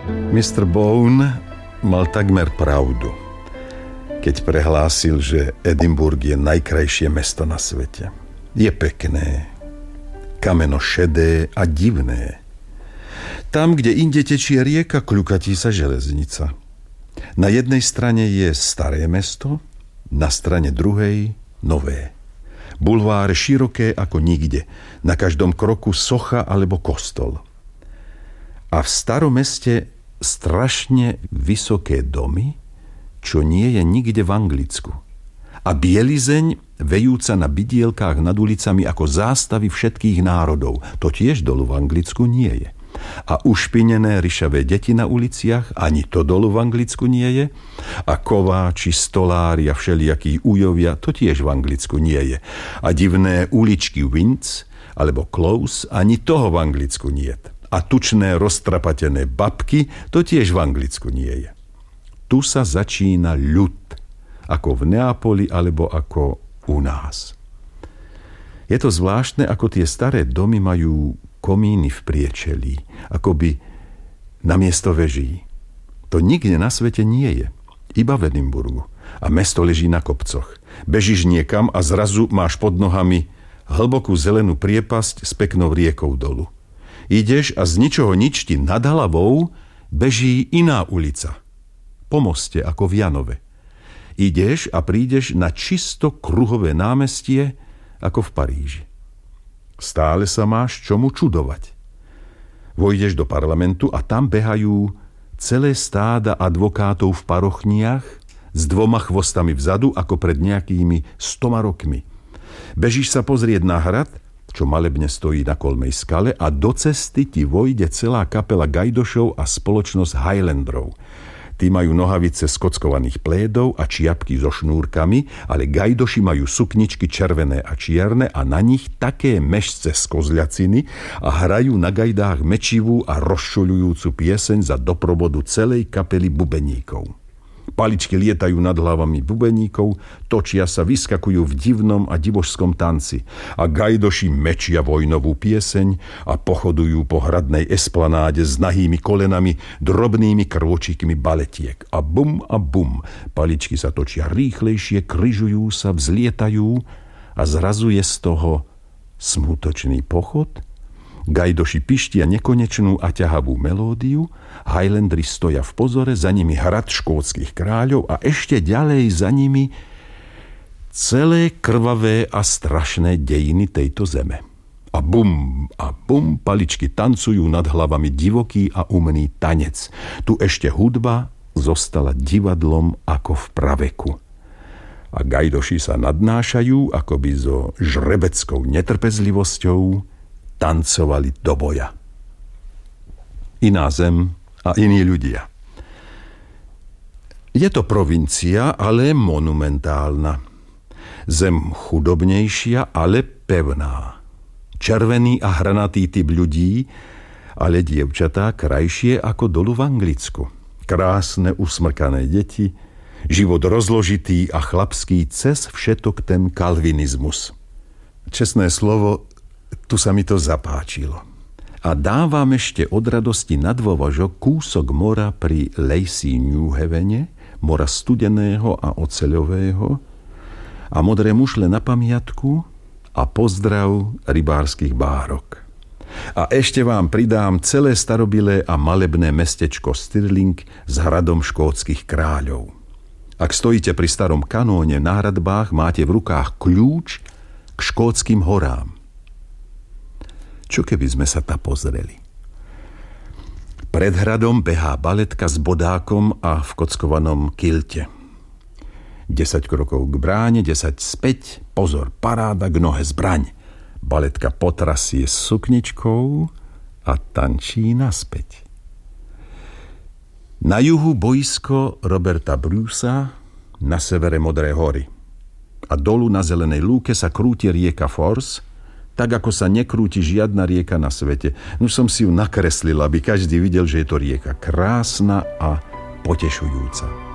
Mr. Bone mal takmer pravdu, keď prehlásil, že Edinburgh je najkrajšie mesto na svete. Je pekné, kameno šedé a divné. Tam, kde inde tečie rieka, kľukatí sa železnica. Na jednej strane je staré mesto, na strane druhej nové. Bulváre široké ako nikde, na každom kroku socha alebo kostol. A v starom meste strašne vysoké domy, čo nie je nikde v Anglicku. A bielizeň vejúca na bidielkách nad ulicami ako zástavy všetkých národov. To tiež dolu v Anglicku nie je. A ušpinené ryšavé deti na uliciach, ani to dolu v Anglicku nie je. A kováči, stolári a všelijakí ujovia, to tiež v Anglicku nie je. A divné uličky Winds alebo Close, ani toho v Anglicku nie je. A tučné roztrapatené babky, to tiež v Anglicku nie je. Tu sa začína ľud, ako v Neapoli alebo ako u nás. Je to zvláštne, ako tie staré domy majú komíny v priečelí, akoby namiesto veží. To nikde na svete nie je, iba v Edinburgu. A mesto leží na kopcoch. Bežíš niekam a zrazu máš pod nohami hlbokú zelenú priepasť s peknou riekou dolu. Ideš a z ničoho nič ti nad hlavou beží iná ulica. Po moste, ako v Janove. Ideš a prídeš na čisto kruhové námestie, ako v Paríži. Stále sa máš čomu čudovať. Vojdeš do parlamentu a tam behajú celé stáda advokátov v parochniach s 2 chvostami vzadu, ako pred nejakými 100 rokmi. Bežíš sa pozrieť na hrad, čo malebne stojí na kolmej skale, a do cesty ti vojde celá kapela gajdošov a spoločnosť Highlanderov. Tí majú nohavice z kockovaných plédov a čiapky so šnúrkami, ale gajdoši majú sukničky červené a čierne a na nich také mešce z kozľaciny a hrajú na gajdách mečivú a rozšuľujúcu pieseň za doprovodu celej kapely bubeníkov. Paličky lietajú nad hlavami bubeníkov, točia sa, vyskakujú v divnom a divožskom tanci a gajdoši mečia vojnovú pieseň a pochodujú po hradnej esplanáde s nahými kolenami, drobnými krôčikmi baletiek. A bum, paličky sa točia rýchlejšie, križujú sa, vzlietajú a zrazu je z toho smutočný pochod. Gajdoši pištia nekonečnú a ťahavú melódiu, Highlanderi stoja v pozore, za nimi hrad škótskych kráľov a ešte ďalej za nimi celé krvavé a strašné dejiny tejto zeme. A bum, paličky tancujú nad hlavami divoký a umný tanec. Tu ešte hudba zostala divadlom ako v praveku. A gajdoši sa nadnášajú akoby so žrebeckou netrpezlivosťou tancovali do boja. Iná zem a iní ľudia. Je to provincia, ale monumentálna. Zem chudobnejšia, ale pevná. Červený a hranatý typ ľudí, ale dievčatá krajšie ako dolu v Anglicku. Krásne usmrkané deti, život rozložitý a chlapský cez všetok ten kalvinizmus. Čestné slovo, tu sa mi to zapáčilo. A dávam ešte od radosti na dôvažok kúsok mora pri Lacey New Havene, mora studeného a oceľového, a modré mušle na pamiatku a pozdrav rybárskych bárok. A ešte vám pridám celé starobilé a malebné mestečko Stirling s hradom škótskych kráľov. Ak stojíte pri starom kanóne na hradbách, máte v rukách kľúč k škótskym horám. Čo keby sme sa tam pozreli? Pred hradom behá baletka s bodákom a v kockovanom kilte. 10 krokov k bráne, 10 späť, pozor, paráda, k nohe zbraň. Baletka potrasie s sukničkou a tančí naspäť. Na juhu boisko Roberta Brucea, na severe Modré hory. A dolu na zelenej lúke sa krúti rieka Forth, tak ako sa nekrúti žiadna rieka na svete. No som si ju nakreslil, aby každý videl, že je to rieka krásna a potešujúca.